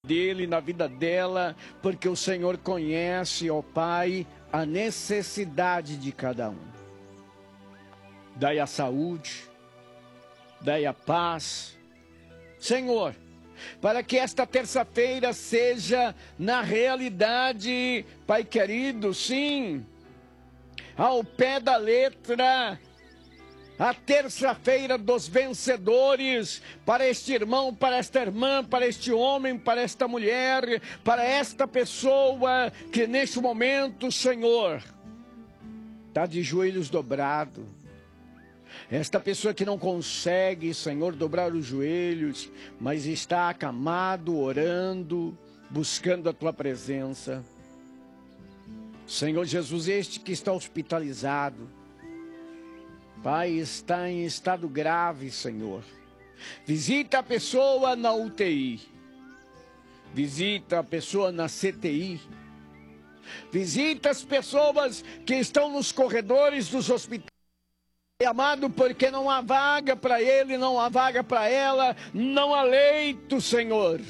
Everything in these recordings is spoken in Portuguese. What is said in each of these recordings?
dele, na vida dela, porque o Senhor conhece, ó Pai, a necessidade de cada um. Dai a saúde, dai a paz, Senhor, para que esta terça-feira seja, na realidade, Pai querido, sim, ao pé da letra, a terça-feira dos vencedores, para este irmão, para esta irmã, para este homem, para esta mulher, para esta pessoa que neste momento, Senhor, está de joelhos dobrados. Esta pessoa que não consegue, Senhor, dobrar os joelhos, mas está acamado, orando, buscando a Tua presença. Senhor Jesus, este que está hospitalizado, Pai, está em estado grave, Senhor. Visita a pessoa na UTI. Visita a pessoa na CTI. Visita as pessoas que estão nos corredores dos hospitais. Amado, porque não há vaga para ele, não há vaga para ela, não há leito, Senhor.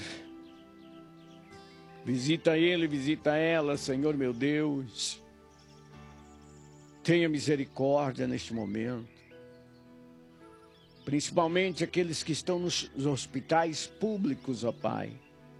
Visita ele, visita ela, Senhor meu Deus. Tenha misericórdia neste momento. Principalmente aqueles que estão nos hospitais públicos, ó Pai.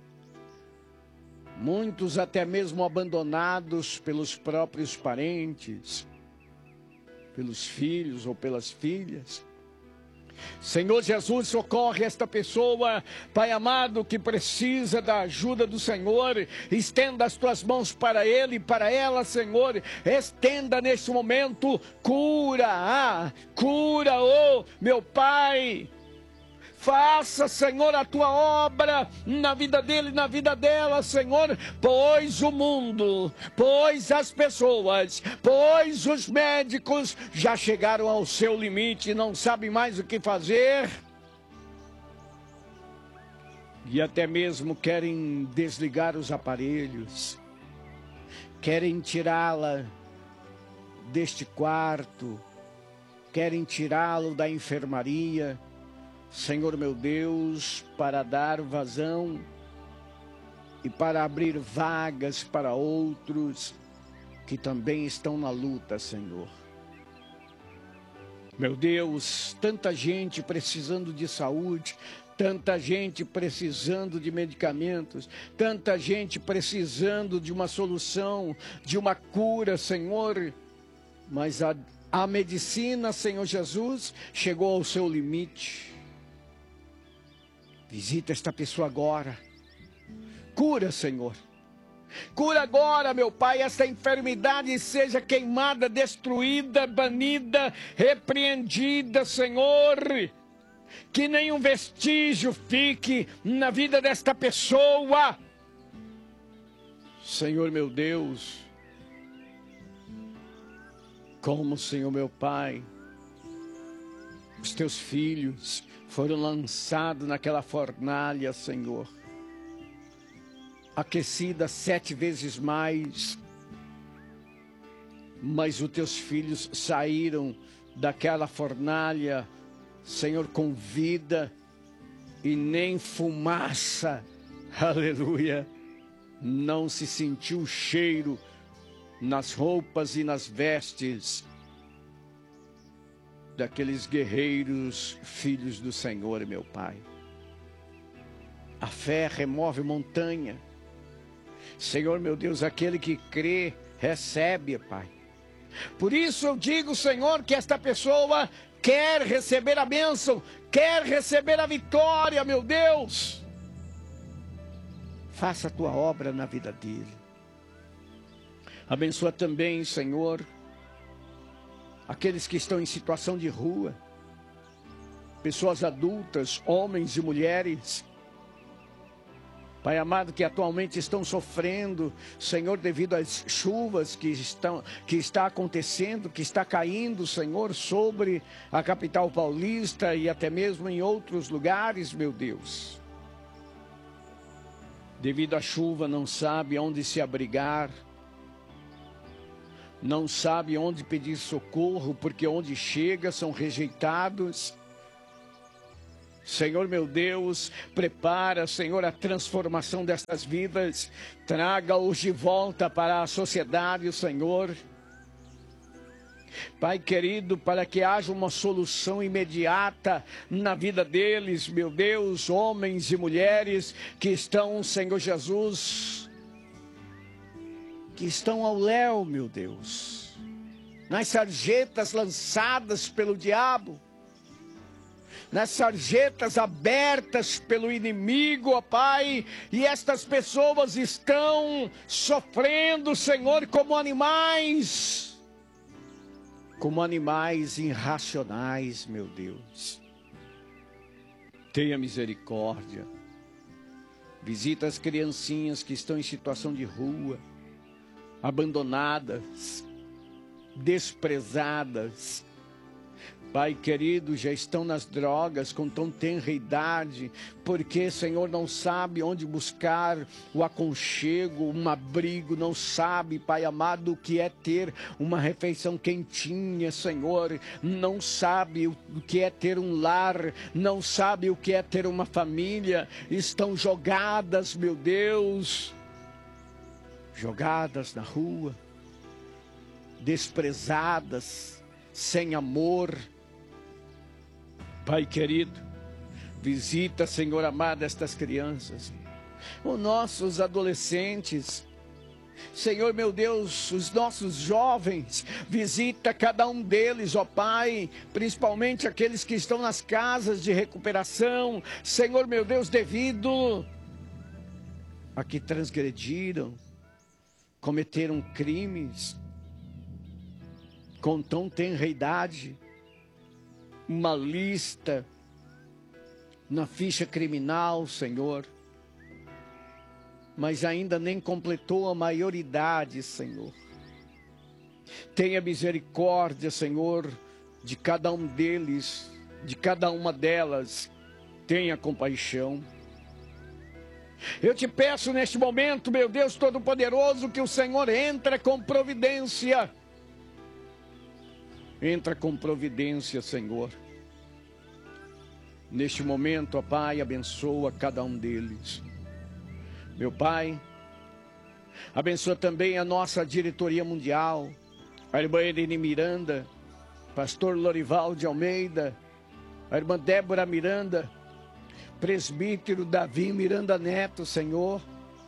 Muitos até mesmo abandonados pelos próprios parentes, pelos filhos ou pelas filhas. Senhor Jesus, socorre esta pessoa, Pai amado, que precisa da ajuda do Senhor. Estenda as tuas mãos para ele e para ela, Senhor. Estenda neste momento cura, cura-o, meu Pai. Faça, Senhor, a tua obra na vida dele, na vida dela, Senhor, pois o mundo, pois as pessoas, pois os médicos já chegaram ao seu limite, não sabem mais o que fazer. E até mesmo querem desligar os aparelhos, querem tirá-la deste quarto, querem tirá-lo da enfermaria. Senhor meu Deus, para dar vazão e para abrir vagas para outros que também estão na luta, Senhor. Meu Deus, tanta gente precisando de saúde, tanta gente precisando de medicamentos, tanta gente precisando de uma solução, de uma cura, Senhor, mas a medicina, Senhor Jesus, chegou ao seu limite. Visita esta pessoa agora. Cura, Senhor. Cura agora, meu Pai, esta enfermidade seja queimada, destruída, banida, repreendida, Senhor. Que nenhum vestígio fique na vida desta pessoa. Senhor, meu Deus. Como, Senhor, meu Pai, os teus filhos foram lançados naquela fornalha, Senhor, aquecida 7 vezes mais, mas os teus filhos saíram daquela fornalha, Senhor, com vida e nem fumaça, aleluia, não se sentiu o cheiro nas roupas e nas vestes daqueles guerreiros, filhos do Senhor, meu Pai. A fé remove montanha. Senhor, meu Deus, aquele que crê, recebe, Pai. Por isso eu digo, Senhor, que esta pessoa quer receber a bênção, quer receber a vitória, meu Deus. Faça a tua obra na vida dele. Abençoa também, Senhor, aqueles que estão em situação de rua, pessoas adultas, homens e mulheres, Pai amado, que atualmente estão sofrendo, Senhor, devido às chuvas que está acontecendo, que está caindo, Senhor, sobre a capital paulista e até mesmo em outros lugares, meu Deus. Devido à chuva, não sabe onde se abrigar, não sabe onde pedir socorro, porque onde chega são rejeitados. Senhor meu Deus, prepara, Senhor, a transformação destas vidas. Traga-os de volta para a sociedade, Senhor. Pai querido, para que haja uma solução imediata na vida deles, meu Deus, homens e mulheres que estão, Senhor Jesus, que estão ao léu, meu Deus, nas sarjetas lançadas pelo diabo, nas sarjetas abertas pelo inimigo, ó Pai, e estas pessoas estão sofrendo, Senhor, como animais irracionais, meu Deus. Tenha misericórdia. Visita as criancinhas que estão em situação de rua, abandonadas, desprezadas. Pai querido, já estão nas drogas com tão tenra idade, porque, Senhor, não sabe onde buscar o aconchego, um abrigo, não sabe, Pai amado, o que é ter uma refeição quentinha, Senhor, não sabe o que é ter um lar, não sabe o que é ter uma família, estão jogadas, meu Deus, jogadas na rua, desprezadas, sem amor. Pai querido, visita, Senhor amado, estas crianças, os nossos adolescentes, Senhor meu Deus, os nossos jovens, visita cada um deles, ó Pai, principalmente aqueles que estão nas casas de recuperação, Senhor meu Deus, devido a que transgrediram, cometeram crimes com tão tenra idade, uma lista na ficha criminal, Senhor, mas ainda nem completou a maioridade, Senhor. Tenha misericórdia, Senhor, de cada um deles, de cada uma delas. Tenha compaixão. Eu te peço neste momento, meu Deus Todo-Poderoso, que o Senhor entre com providência. Entra com providência, Senhor. Neste momento, ó Pai, abençoa cada um deles. Meu Pai, abençoa também a nossa diretoria mundial, a irmã Irene Miranda, pastor Lorival de Almeida, a irmã Débora Miranda, presbítero Davi Miranda Neto, Senhor.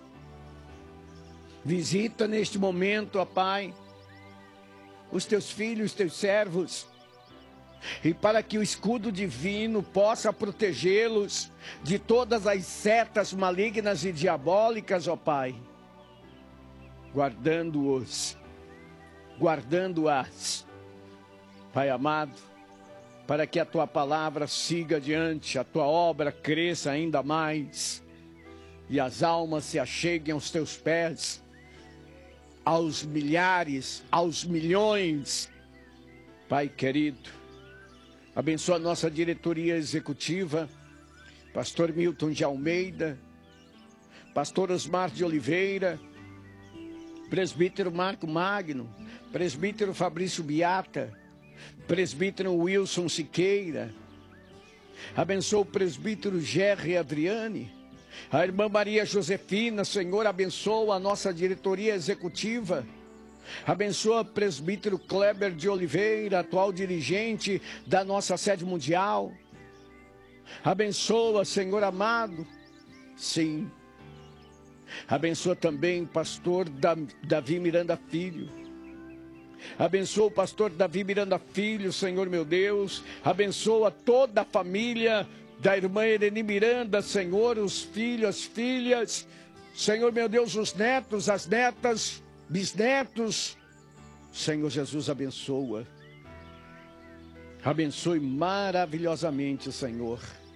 Visita neste momento, ó Pai, os teus filhos, os teus servos, e para que o escudo divino possa protegê-los de todas as setas malignas e diabólicas, ó Pai, guardando-os, guardando-as, Pai amado, para que a tua palavra siga adiante, a tua obra cresça ainda mais, e as almas se acheguem aos teus pés, aos milhares, aos milhões. Pai querido, abençoa a nossa diretoria executiva, pastor Milton de Almeida, pastor Osmar de Oliveira, presbítero Marco Magno, presbítero Fabrício Biata, presbítero Wilson Siqueira. Abençoa o presbítero Gerry Adriane, a irmã Maria Josefina. Senhor, abençoa a nossa diretoria executiva. Abençoa o presbítero Kleber de Oliveira, atual dirigente da nossa sede mundial. Abençoa, Senhor amado. Sim. Abençoa também o pastor Davi Miranda Filho. Abençoa o pastor Davi Miranda Filho, Senhor meu Deus. Abençoa toda a família da irmã Irene Miranda, Senhor, os filhos, as filhas, Senhor meu Deus, os netos, as netas, bisnetos. Senhor Jesus, abençoa. Abençoe maravilhosamente, Senhor.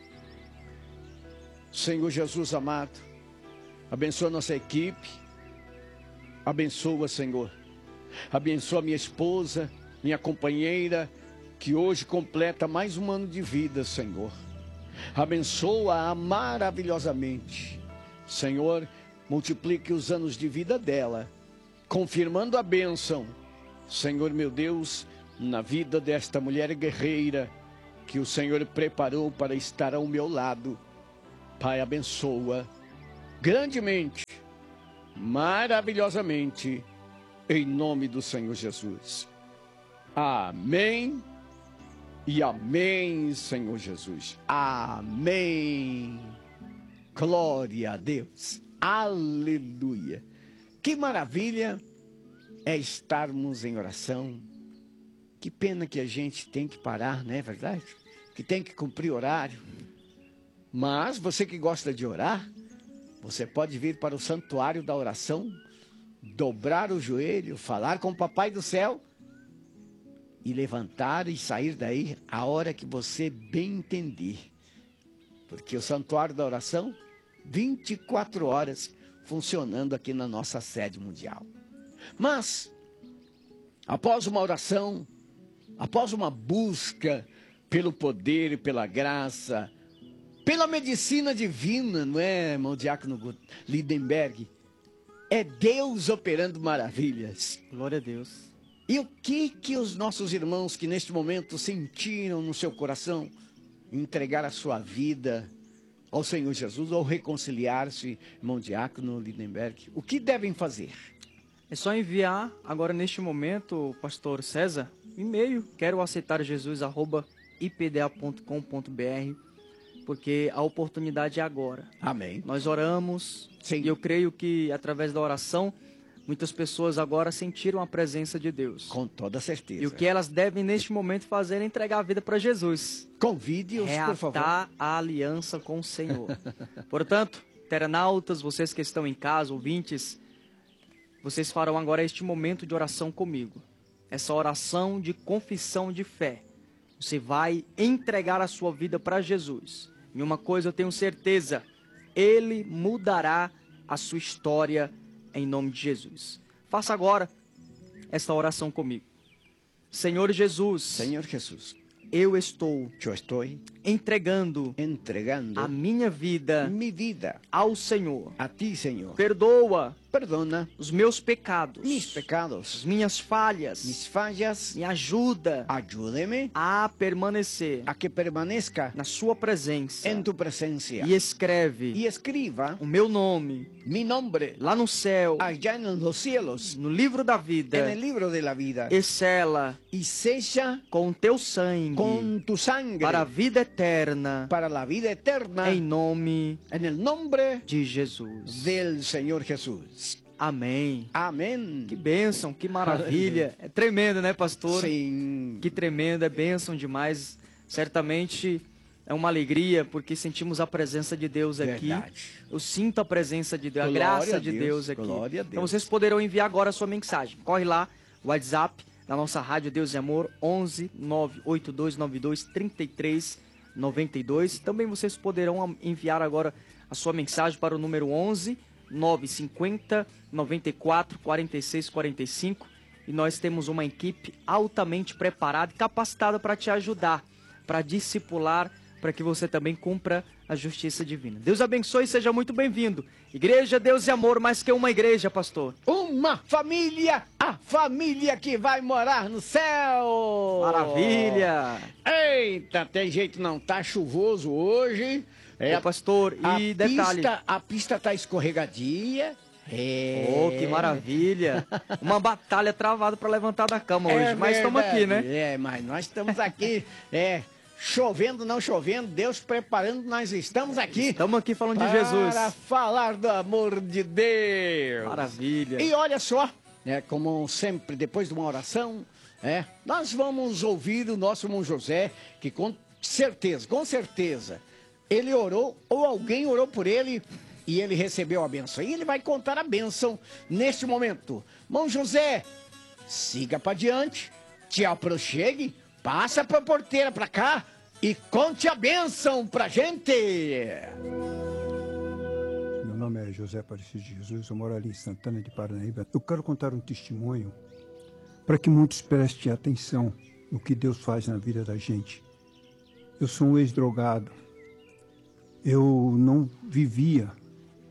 Senhor Jesus amado, abençoa nossa equipe. Abençoa, Senhor. Abençoa minha esposa, minha companheira, que hoje completa mais um ano de vida, Senhor. Abençoa-a maravilhosamente. Senhor, multiplique os anos de vida dela, confirmando a bênção, Senhor meu Deus, na vida desta mulher guerreira, que o Senhor preparou para estar ao meu lado. Pai, abençoa grandemente, maravilhosamente, em nome do Senhor Jesus. Amém e amém, Senhor Jesus. Amém. Glória a Deus. Aleluia. Que maravilha é estarmos em oração. Que pena que a gente tem que parar, não é verdade? Que tem que cumprir horário. Mas você que gosta de orar, você pode vir para o santuário da oração, dobrar o joelho, falar com o Papai do Céu e levantar e sair daí a hora que você bem entender. Porque o santuário da oração, 24 horas funcionando aqui na nossa sede mundial. Mas, após uma oração, após uma busca pelo poder e pela graça, pela medicina divina, não é, irmão Diácono Lindenberg? É Deus operando maravilhas. Glória a Deus. E o que os nossos irmãos que neste momento sentiram no seu coração entregar a sua vida ao Senhor Jesus ou reconciliar-se, irmão Diácono Lindenberg, o que devem fazer? É só enviar agora neste momento, pastor César, e-mail, quero aceitar Jesus, @ipda.com.br, porque a oportunidade é agora. Amém. Nós oramos. Sim. E eu creio que através da oração, muitas pessoas agora sentiram a presença de Deus. Com toda certeza. E o que elas devem neste momento fazer é entregar a vida para Jesus. Convide-os, por favor. Reatar a aliança com o Senhor. Portanto, internautas, vocês que estão em casa, ouvintes, vocês farão agora este momento de oração comigo. Essa oração de confissão de fé. Você vai entregar a sua vida para Jesus. E uma coisa eu tenho certeza, Ele mudará a sua história em nome de Jesus. Faça agora esta oração comigo. Senhor Jesus. Senhor Jesus. Eu estou entregando a minha vida ao Senhor. A ti, Senhor. Perdona os meus pecados, as minhas falhas, me ajuda Ayúdeme a permanecer a que permanezca na sua presença en tu presencia e escreve y escriba o meu nome mi nombre lá no céu, allá en los cielos, no livro da vida, en el libro de la vida, e sela y sella com teu sangue con tu sangre para a vida eterna, para la vida eterna, em nome en el nombre de Jesus. del Señor Jesús. Amém. Amém. Que bênção, que maravilha. É tremendo, né, pastor? Sim. Que tremendo, é bênção demais. Certamente é uma alegria, porque sentimos a presença de Deus aqui. Verdade. Eu sinto a presença de Deus, Glória a graça a de Deus, Deus aqui. glória a Deus. Então vocês poderão enviar agora a sua mensagem. Corre lá, WhatsApp da nossa rádio Deus e Amor, 11 98292 3392. Também vocês poderão enviar agora a sua mensagem para o número 11 950 94 46 45. E nós temos uma equipe altamente preparada e capacitada para te ajudar, para discipular, para que você também cumpra a justiça divina. Deus abençoe e seja muito bem-vindo. Igreja Deus e Amor, mais que uma igreja, pastor. Uma família, a família que vai morar no céu. Maravilha. Eita, tem jeito não, tá chuvoso hoje. Ô, pastor, e detalhe. A pista tá escorregadia. Oh, que maravilha. Uma batalha travada para levantar da cama hoje, mas estamos aqui, né? Mas nós estamos aqui, chovendo, não chovendo, Deus preparando, nós estamos aqui. Estamos aqui falando de Jesus. Para falar do amor de Deus. Maravilha. E olha só, como sempre, depois de uma oração, nós vamos ouvir o nosso irmão José, que com certeza, ele orou, ou alguém orou por ele, e ele recebeu a bênção. E ele vai contar a bênção neste momento. Irmão José, siga para diante, te aproxime, passa para a porteira para cá e conte a bênção pra gente. Meu nome é José Aparecido de Jesus, eu moro ali em Santana de Paranaíba. Eu quero contar um testemunho para que muitos prestem atenção no que Deus faz na vida da gente. Eu sou um ex-drogado. Eu não vivia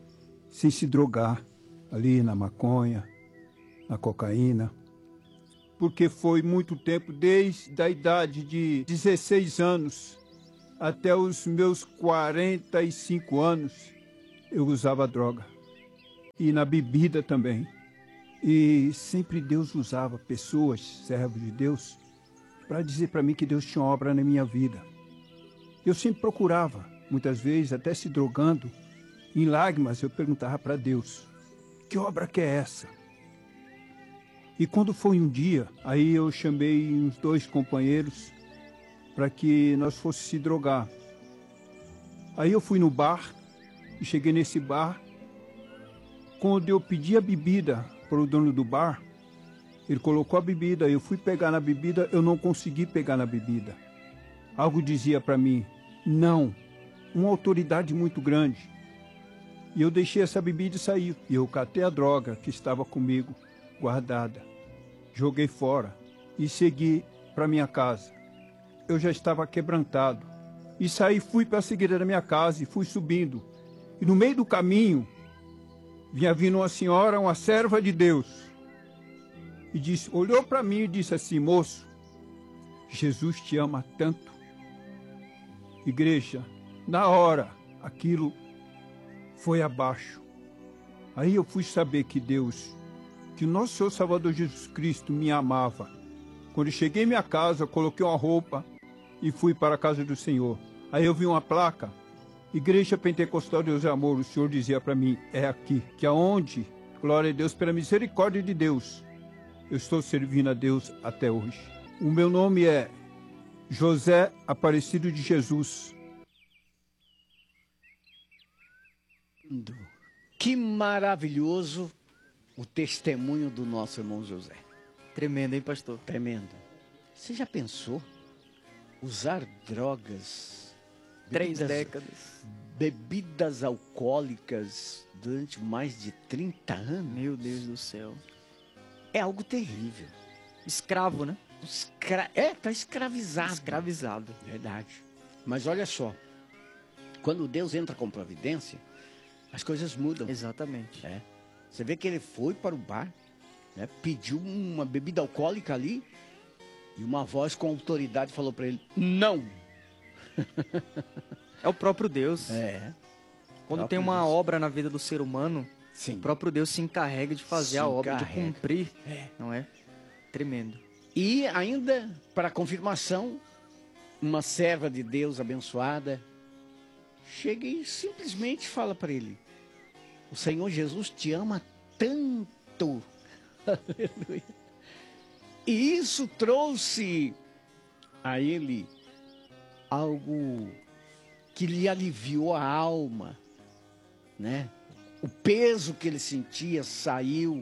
sem se drogar ali na maconha, na cocaína. porque foi muito tempo, desde a idade de 16 anos até os meus 45 anos, eu usava droga. E na bebida também. E sempre Deus usava pessoas, servos de Deus, para dizer para mim que Deus tinha obra na minha vida. Eu sempre procurava, muitas vezes, até se drogando, em lágrimas eu perguntava para Deus, que obra que é essa? E quando foi um dia, aí eu chamei uns 2 companheiros para que nós fôssemos se drogar. Aí eu fui no bar, e cheguei nesse bar. Quando eu pedi a bebida para o dono do bar, ele colocou a bebida, eu fui pegar na bebida, eu não consegui pegar na bebida. Algo dizia para mim, não, uma autoridade muito grande. E eu deixei essa bebida e saí. E eu catei a droga que estava comigo, guardada. Joguei fora e segui para minha casa. Eu já estava quebrantado. E saí, fui para a seguida da minha casa e fui subindo. E no meio do caminho, vinha vindo uma senhora, uma serva de Deus. E disse, olhou para mim e disse assim, moço, Jesus te ama tanto. Igreja, na hora, aquilo foi abaixo. Aí eu fui saber que Deus, que o nosso Senhor Salvador Jesus Cristo me amava. Quando eu cheguei em minha casa, coloquei uma roupa e fui para a casa do Senhor. Aí eu vi uma placa, Igreja Pentecostal Deus é Amor. O Senhor dizia para mim, é aqui, que aonde, glória a Deus, pela misericórdia de Deus, eu estou servindo a Deus até hoje. O meu nome é José Aparecido de Jesus. Que maravilhoso o testemunho do nosso irmão José. Tremendo, hein, pastor? Tremendo. Você já pensou usar drogas, 3 décadas, bebidas alcoólicas durante mais de 30 anos? Meu Deus do céu. É algo terrível. Escravo, né? Tá escravizado. Escravizado. Verdade. Mas olha só, quando Deus entra com providência, as coisas mudam. Exatamente. Você vê que ele foi para o bar, né, pediu uma bebida alcoólica ali, e uma voz com autoridade falou para ele, não. É o próprio Deus. Quando tem uma obra na vida do ser humano, sim, o próprio Deus se encarrega de fazer a obra, de cumprir. Não é? Tremendo. E ainda, para confirmação, uma serva de Deus abençoada chega e simplesmente fala para ele, o Senhor Jesus te ama tanto. Aleluia. E isso trouxe a ele algo que lhe aliviou a alma, né? O peso que ele sentia saiu.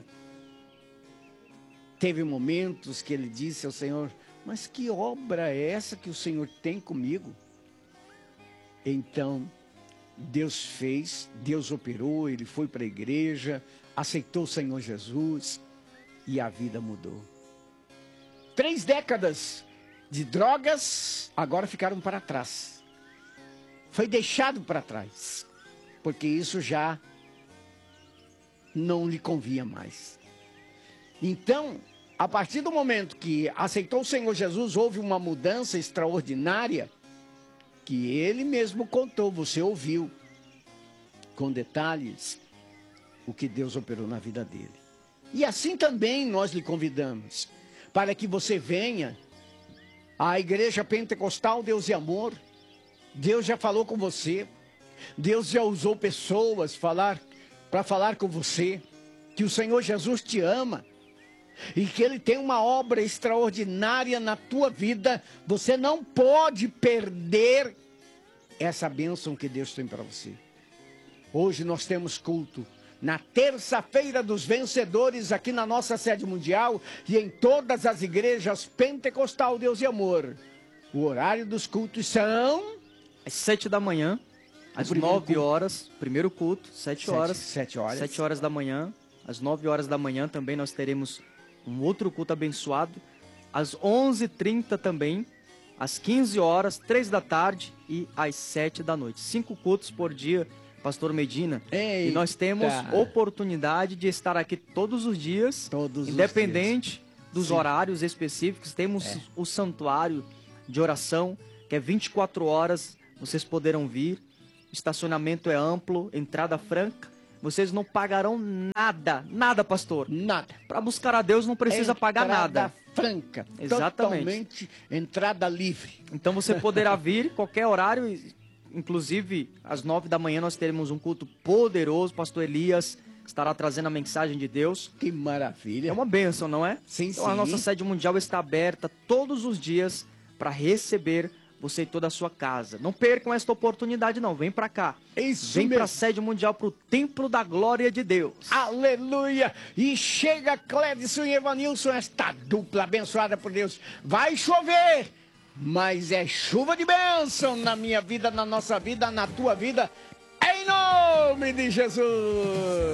Teve momentos que ele disse ao Senhor, mas que obra é essa que o Senhor tem comigo? Então, Deus fez, Deus operou, ele foi para a igreja, aceitou o Senhor Jesus e a vida mudou. 3 décadas de drogas agora ficaram para trás. Foi deixado para trás, porque isso já não lhe convinha mais. Então, a partir do momento que aceitou o Senhor Jesus, houve uma mudança extraordinária, que ele mesmo contou, você ouviu, com detalhes, o que Deus operou na vida dele. E assim também nós lhe convidamos, para que você venha à Igreja Pentecostal Deus e Amor. Deus já falou com você, Deus já usou pessoas para falar com você, que o Senhor Jesus te ama, e que Ele tem uma obra extraordinária na tua vida. Você não pode perder essa bênção que Deus tem para você. Hoje nós temos culto na terça-feira dos vencedores aqui na nossa sede mundial e em todas as igrejas Pentecostal Deus e Amor. O horário dos cultos são às 7 da manhã, às 9 horas, primeiro culto, 7 horas. 7 horas. 7 horas da manhã, às 9 horas da manhã também nós teremos um outro culto abençoado. Às 11h30 também, às 15 horas, 3 da tarde e às 7 da noite. 5 cultos por dia, Pastor Medina. Eita. E nós temos oportunidade de estar aqui todos os dias, independente dos Sim. horários específicos. Temos o santuário de oração, que é 24 horas, vocês poderão vir. Estacionamento é amplo, entrada franca. Vocês não pagarão nada, pastor. Nada. Para buscar a Deus não precisa pagar nada. Entrada franca. Exatamente. Totalmente entrada livre. Então você poderá vir qualquer horário, inclusive às 9 da manhã nós teremos um culto poderoso. Pastor Elias estará trazendo a mensagem de Deus. Que maravilha. É uma bênção, não é? Sim, então sim. a nossa sede mundial está aberta todos os dias para receber você e toda a sua casa. Não percam esta oportunidade não, vem para cá. Isso Vem mesmo. para a sede mundial, para o templo da glória de Deus. Aleluia! E chega Clédson e Evanilson, esta dupla abençoada por Deus. Vai chover, mas é chuva de bênção na minha vida, na nossa vida, na tua vida, em nome de Jesus!